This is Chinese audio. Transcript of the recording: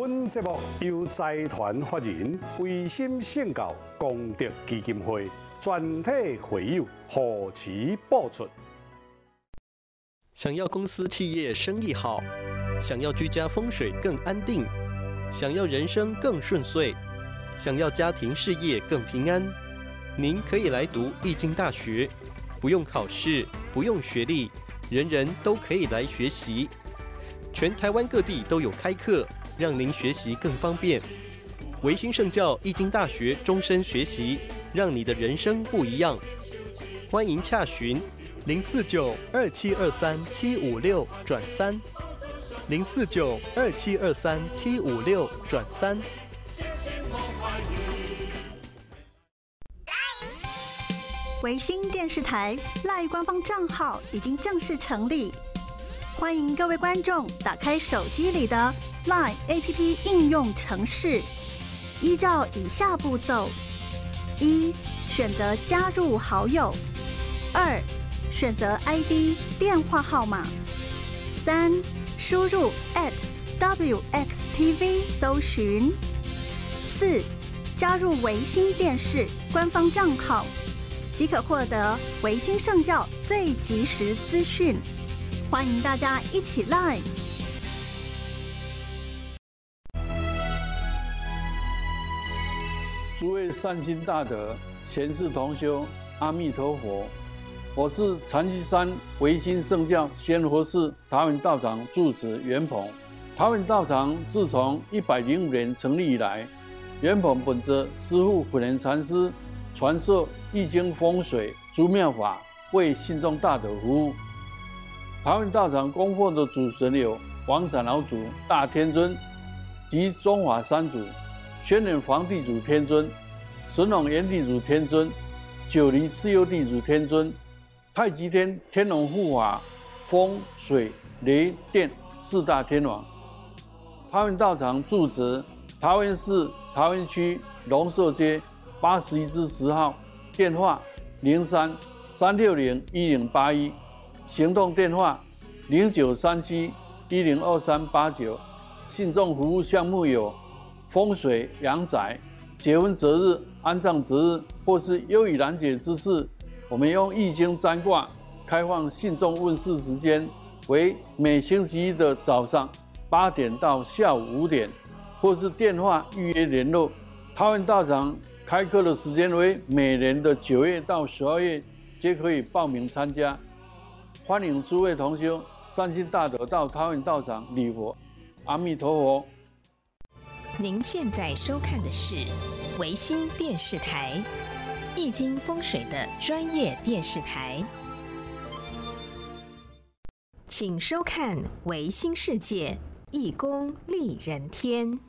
本节目由财团法人维新圣教功德基金会全体会友护持播出。 想要公司企业生意好，想要居家风水更安定，想要人生更顺遂，想要家庭事业更平安，您可以来读易经大学，不用考试，不用学历，人人都可以来学习。全台湾各地都有开课，让您学习更方便。维新圣教易经大学终身学习，让你的人生不一样。欢迎洽询049-2723-756-3，049-2723-756-3。 维新电视台LINE官方账号已经正式成立，欢迎各位观众打开手机里的 LINE APP 应用程式，依照以下步骤：1. 选择加入好友；2. 选择 ID 电话号码；3. 输入 @WXTV 搜寻；4. 加入维新电视官方账号，即可获得维新圣教最及时资讯。欢迎大家一起来！ 诸位善心大德、贤士同修，阿弥陀佛！我是禅机山维新圣教仙佛寺桃园道场住持袁鹏。桃园道场自从105年成立以来，袁鹏本着师父普贤禅师传授易经风水诸妙法，为信众大德服务。桃园道场供奉的主神有王长老祖、大天尊及中华三祖、轩辕皇帝祖天尊、神农炎帝祖天尊、九黎蚩尤地祖天尊、太极天天龙护法、风水雷电四大天王。桃园道场住址桃园市桃园区龙寿街81之10号，电话03-360-1081，行动电话0937-102389。信众服务项目有风水、阳宅、结婚择日、安葬择日，或是忧郁难解之事，我们用易经占卦。开放信众问世时间为每星期一的早上8点到下午5点，或是电话预约联络。桃园道场开课的时间为每年的9月到12月，皆可以报名参加。欢迎诸位同修善心大德到桃园道场礼佛。阿弥陀佛。 您现在收看的是维新电视台易经风水的专业电视台，请收看维新世界易公利人天。